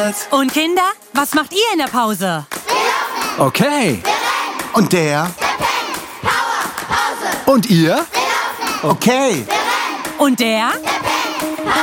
Mädels. Und Kinder, was macht ihr in der Pause? Okay. Und der? Und ihr? Okay. Und der?